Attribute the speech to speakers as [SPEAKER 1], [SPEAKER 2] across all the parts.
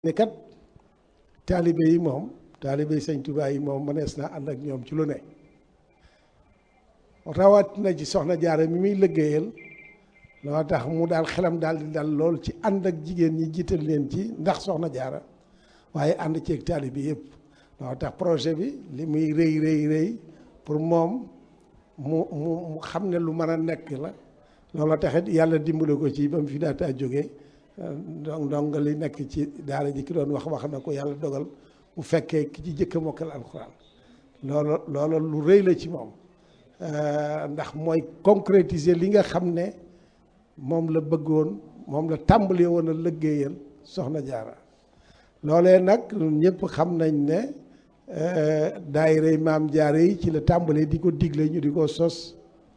[SPEAKER 1] ne kat taalibe yi moom taalibe yi sëñ Tuubaa yi moom mënees na ànd ak ñoom ci lu ne rawat na ci soxna Jaara mi muy liggéeyal loo tax mu daal xelam daal di dal lool ci ànd ak jigéen ñi jiital leen ci ndax soxna Jaara waaye ànd ceeg taalibe yëpp loo tax projet bi li muy rëy pour moom mu xam ne lu mën a nekk la loola taxit yàlla dimbale ko ci ba mu fi daataa jógee donc li nekk ci daara ji ki doon wax na ko yàlla dogal mu fekkee ki ci jëkk a mokkal alxuraan loola lu rëy la ci moom ndax mooy concrétiser li nga xam ne moom la bëggoon moom la tàmbalee woon a liggéeyal soxna Jaara loolee nag ñëpp xam nañ ne daayira maam Jaara yi ci la tàmbalee di ko digle ñu di ko sos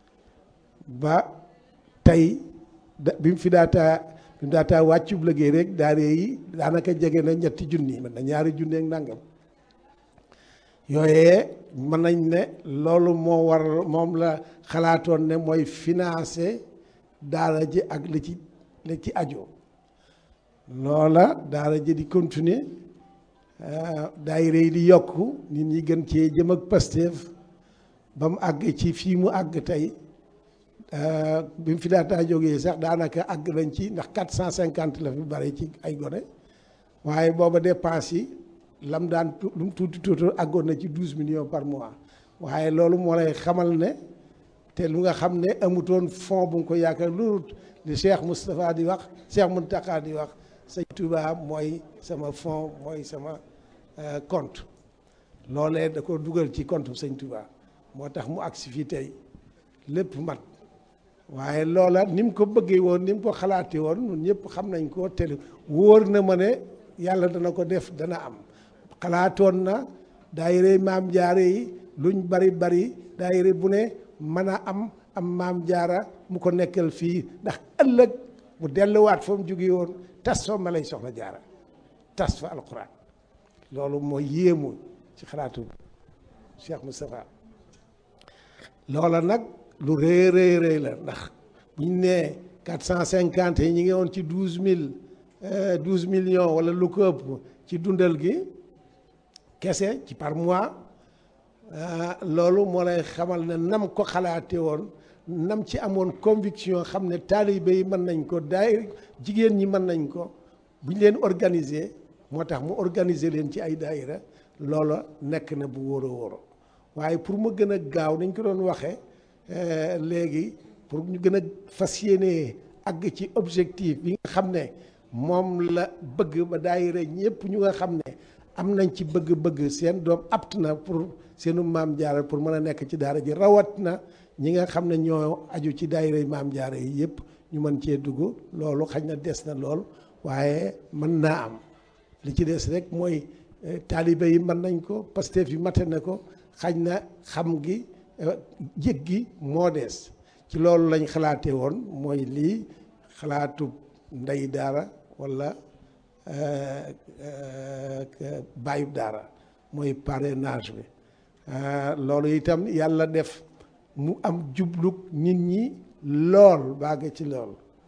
[SPEAKER 1] ba tey bi mu fi daataa wàccub liggéey rek daayira yi daanaka jege na 3 junni mën na 2 junni ak nangam yooyee mën nañ ne loolu moom la xalaatoon ne mooy financer daara ji ak li ci aju loola daara ji di continuer daayira yi di yokku nit ñi gën cee jëm ak Pastef ba mu àgg ci fii mu àgg tey bi mu fi daataa jógee sax daanaka àgg nañ ci ndax 450 la fi bari ci ay gone waaye booba dépense yi lam daan lu mu tuuti àggoon na ci 12 millions par mois waaye loolu moo lay xamal ne te lu nga xam ne amutoon fond bu nga ko yaakaar lu li Cheikh Moustapha di wax Cheikh Mountakha di wax sëñ Touba mooy sama fond mooy sama compte loolee da ko dugal ci compte sëñ Touba moo tax mu agsi fii tey lépp mat waaye loola ni mu ko bëggee woon ni mu ko xalaatee woon ñun ñëpp xam nañ ko te wóor na ma ne yàlla dana ko def dana am xalaatoon na daayira maam Jaara yi luñ bari daayira bu ne mën a am maam Jaara mu ko nekkal fii ndax ëllëg mu delluwaat fa mu jóge woon tas fa ma lay soxna Jaara tas fa alxuraan loolu mooy yéemu ci xalaatu Cheikh Moustapha loola nag lu rëy la ndax bu ñu nee 450 yi ñi ngi woon ci 12 millions wala lu ko ëpp ci dundal gi kese ci par mois loolu moo lay xamal ne nam ko xalaate woon nam ci amoon conviction xam ne taalibe yi mën nañ ko jigéen ñi mën nañ ko bu ñu leen organiser moo tax mu organiser leen ci ay daayira loola nekk na bu wóoro waaye pour mu gën a gaaw nañ ko doon waxee léegi pour ñu gën a fas yéene àgg ci objectif bi nga xam ne moom la bëgg ba daayira ñëpp ñu nga xam ne am nañ ci bëgg-bëgg seen doom apt na pour seenu maam Jaara pour mën a nekk ci daara ji rawat na ñi nga xam ne ñoo aju ci daayira maam Jaara yi yëpp ñu mën cee dugg loolu xañ na des na lool waaye mën naa am li ci des rek mooy taalibe yi mën nañ ko Pastef yi mate na ko xañ na xam gi jég gi moo des ci loolu lañ xalaatee woon mooy lii xalaatu ndey daara walla bàyyub daara mooy parrainage bi loolu itam yàlla def mu am jubluk nit ñi lool bàgg ci lool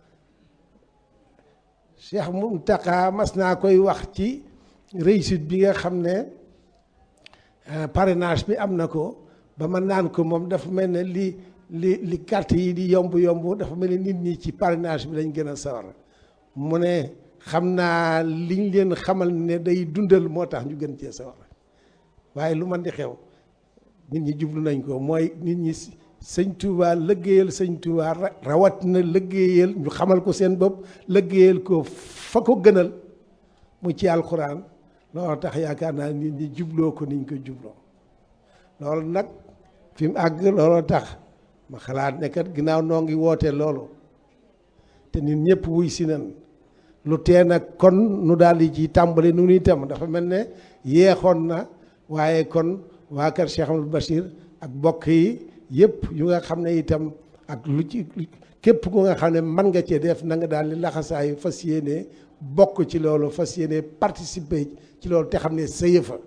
[SPEAKER 1] Cheikh Mountakha mas naa koy wax ci réussite bi nga xam ne parrainage bi am na ko ba ma naan ko moom dafa mel ne li carte yi di yomb dafa mel ne nit ñi ci parrainage bi lañ gën a sawar mu ne xam naa liñ leen xamal ne day dundal moo tax ñu gën cee sawar waaye lu man di xew nit ñi jublu nañ ko mooy nit ñi sëñ Touba liggéeyal sëñ Touba rawat na liggéeyal ñu xamal ko seen bopp liggéeyal ko fa ko gënal mu ci alxuraan loolu tax yaakaar naa nit ñi jubloo ko niñ ko jubloo loolu nag fi mu àgg looloo tax ma xalaat ne kat ginnaaw noo ngi woote loolu te nit ñëpp wuy si nan lu tee nag kon nu daal di ci tàmbali nu nuy tam dafa mel ne yeexoon na waaye kon waa kër Cheikh Amadou Bachir ak bokk yi yëpp yu nga xam ne itam ak lu ci képp ku nga xam ne mën nga cee def na nga daal di laxasaayu fas yéene bokk ci loolu fas yéene participer ci loolu te xam ne sa yëfa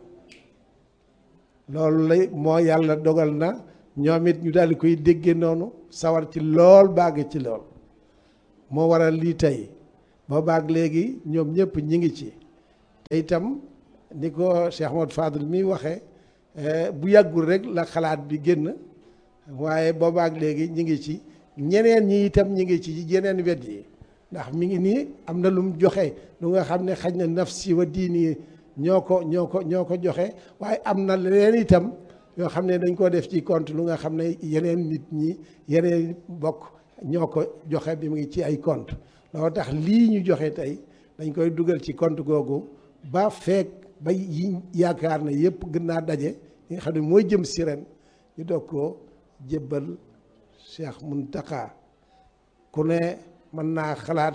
[SPEAKER 1] loolu lay moo yàlla dogal na ñoom it ñu daal di koy déggee noonu sawar ci lool bàgg ci lool moo waral lii tey boobaag léegi ñoom ñëpp ñi ngi ci itam ni ko Cheikh Ahmadou Fadel mi waxee bu yàggul rek la xalaat bi génn waaye boobaak léegi ñi ngi ci ñeneen ñi itam ñi ngi ci yeneen wet yi ndax mi ngi nii am na lu mu joxe lu nga xam ne xaj na nafsi wa diini ñoo ko joxe waaye am na leneen itam yoo xam ne dañ koo def ci compte lu nga xam ne yeneen nit ñi yeneen bokk ñoo ko joxe bi mu ngi ci ay compte loolu tax lii ñu joxe tey dañ koy dugal ci compte googu ba feek ba yi yaakaar na yëpp gën naa daje yi nga xam ne mooy jëm si ren ñu doog koo jébbal Cheikh Mountakha ku ne mën naa xalaat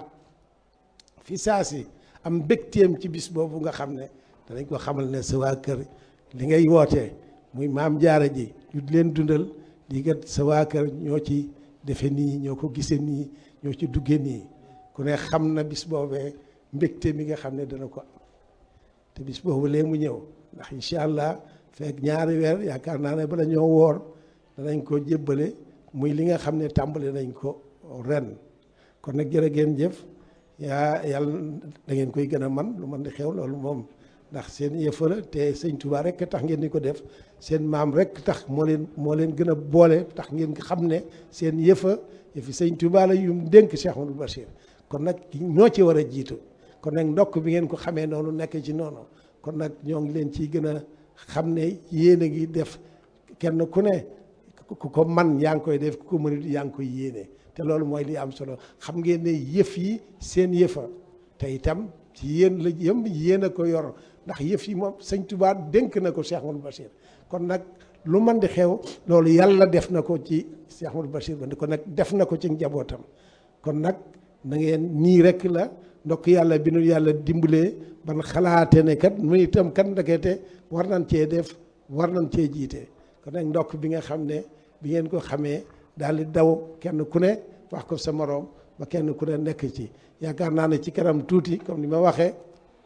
[SPEAKER 1] fi saasi am mbégteem ci bis boobu nga xam ne danañ ko xamal ne sa waa kër li ngay wootee muy maam jaara ji ñu leen dundal lii kat sa waa kër ñoo ci defe nii ñoo ko gisee nii ñoo ci dugge nii ku ne xam na bis boobee mbégte mi nga xam ne dana ko am te bis boobu lee mu ñëw ndax incha allah fekk ñaari weer yaakaar naa ne bala ñoo woor danañ ko jébbale muy li nga xam ne tàmbale nañ ko ren kon nag jërë ngeen jëf yàlla da ngeen koy gën a man lu man di xew loolu moom ndax seen yëfa la te sëñ Touba rek tax ngeen di ko def seen maam rek tax moo leen gën a boole tax ngeen xam ne seen yëfi sëñ Touba la yum dénk Cheikh Amadou Bachir kon nag ñoo ci war a jiitu kon nag ndokk bi ngeen ko xamee noonu nekk ci noonu kon nag ñoo ngi leen ciy gën a xam ne yéen a ngi def kenn ku ne ku ko man yaa ngi koy def ku ko mënut yaa ngi koy yéene te loolu mooy li am solo xam ngeen ne yëf yi seen yëfa te itam ci yéen la yéen a ko yor ndax yëf yi moom sëñ Touba dénk na ko Cheikh Amadou Bachir kon nag lu man di xew loolu yàlla def na ko ci Cheikh Amadou Bachir ba kon nag def na ko ci njabootam kon nag na ngeen nii rek la ndokk yàlla bi nu yàlla dimbalee ban xalaate ne kat mu itam kat ndekete war nañ cee def war nañ cee jiite kon nag ndokk bi nga xam ne bi ngeen ko xamee daal di daw kenn ku ne wax ko sa moroom ba kenn ku ne nekk ci yaakaar naa ne ci kanam tuuti comme ni ma waxee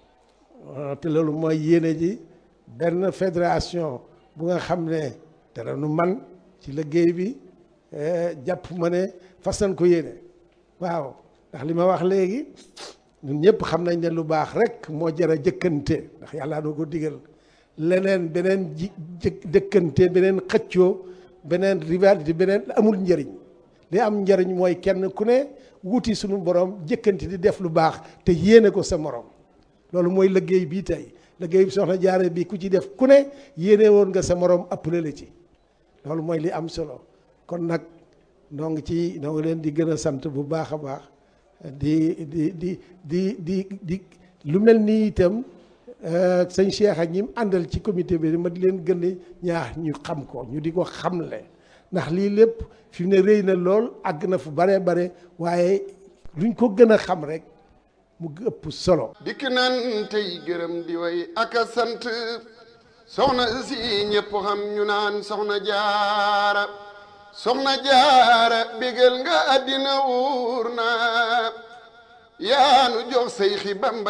[SPEAKER 1] te loolu mooy yéene ji benn fédération bu nga xam ne dara nu man ci liggéey bi jàpp ma ne fas nañ ko yéene waaw ndax li ma wax léegi ñun ñëpp xam nañ ne lu baax rek moo jar a jëkkante ndax yàlla doo ko digal leneen beneen jëkkante beneen xëccoo beneen rivalité beneen amul njëriñ li am njëriñ mooy kenn ku ne wuti suñu borom jëkkante di def lu baax te yéene ko sa morom loolu mooy liggéey bii tey liggéey bi soxna jaare bi ku ci def ku ne yéene woon nga sa morom appelé la ci loolu mooy li am solo kon nag noo ngi leen di gën a sant bu baax a baax di lu mel nii itam sëñ Cheikh ak ñi mu àndal ci comité bi ma di leen gën a ñaax ñu xam ko ñu di ko xamle ndax lii lépp fi mu ne rëy na lool àgg na fu bare bare waaye luñ ko gën a xam rek mu ëpp solo.
[SPEAKER 2] dikk nan tey gërëm di way ak a sant soxna si ñëpp xam ñu naan soxna jaara bégal nga àddina wuur na yaanu jox say xi Bamba